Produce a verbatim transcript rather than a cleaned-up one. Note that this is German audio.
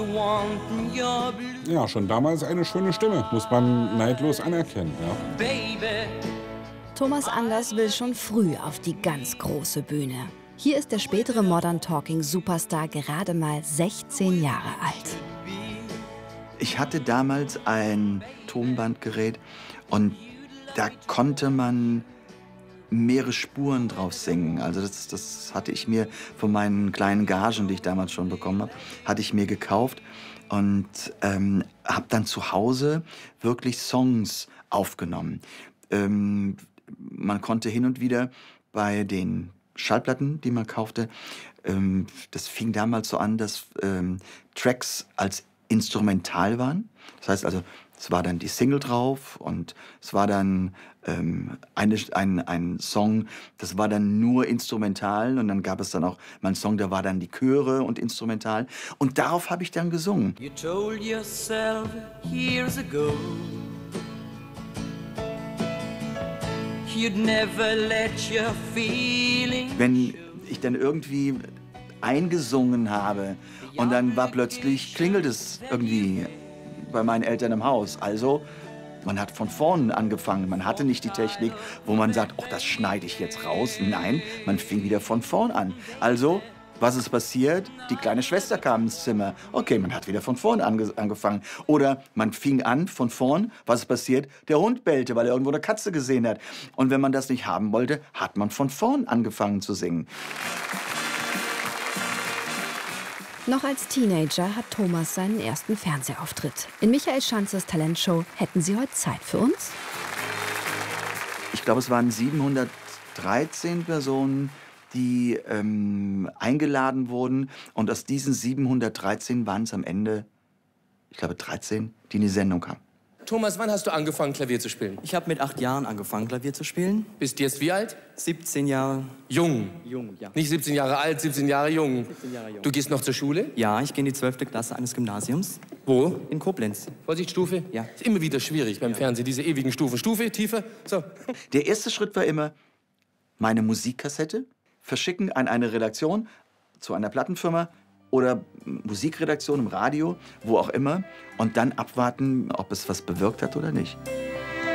Ja, schon damals eine schöne Stimme, muss man neidlos anerkennen. Ja. Thomas Anders will schon früh auf die ganz große Bühne. Hier ist der spätere Modern Talking Superstar gerade mal sechzehn Jahre alt. Ich hatte damals ein Tonbandgerät und da konnte man mehrere Spuren drauf singen. Also das, das hatte ich mir von meinen kleinen Gagen, die ich damals schon bekommen habe, hatte ich mir gekauft und ähm, habe dann zu Hause wirklich Songs aufgenommen. Ähm, man konnte hin und wieder bei den Schallplatten, die man kaufte, ähm, das fing damals so an, dass ähm, Tracks als instrumental waren. Das heißt also, es war dann die Single drauf und es war dann ähm, eine, ein, ein Song, das war dann nur instrumental und dann gab es dann auch mal einen Song, da war dann die Chöre und instrumental und darauf habe ich dann gesungen. You told yourself years ago you'd never let your feelings. Wenn ich dann irgendwie eingesungen habe und dann war plötzlich, klingelt es irgendwie bei meinen Eltern im Haus. Also, man hat von vorne angefangen. Man hatte nicht die Technik, wo man sagt, oh, das schneide ich jetzt raus. Nein, man fing wieder von vorn an. Also, was ist passiert? Die kleine Schwester kam ins Zimmer. Okay, man hat wieder von vorn ange angefangen. Oder man fing an von vorn. Was ist passiert? Der Hund bellte, weil er irgendwo eine Katze gesehen hat. Und wenn man das nicht haben wollte, hat man von vorn angefangen zu singen. Noch als Teenager hat Thomas seinen ersten Fernsehauftritt. In Michael Schanzes Talentshow Hätten Sie heute Zeit für uns? Ich glaube, es waren siebenhundertdreizehn Personen, die ähm, eingeladen wurden. Und aus diesen siebenhundertdreizehn waren es am Ende, ich glaube, dreizehn, die in die Sendung kamen. Thomas, wann hast du angefangen, Klavier zu spielen? Ich habe mit acht Jahren angefangen, Klavier zu spielen. Bist jetzt wie alt? siebzehn Jahre. Jung? Jung, ja. Nicht siebzehn Jahre alt, siebzehn Jahre jung. siebzehn Jahre jung. Du gehst noch zur Schule? Ja, ich gehe in die zwölfte Klasse eines Gymnasiums. Wo? In Koblenz. Vorsicht, Stufe? Ja. Ist immer wieder schwierig beim ja. Fernsehen, diese ewigen Stufen. Stufe, Tiefe, so. Der erste Schritt war immer, meine Musikkassette verschicken an eine Redaktion, zu einer Plattenfirma oder Musikredaktion im Radio, wo auch immer, und dann abwarten, ob es was bewirkt hat oder nicht.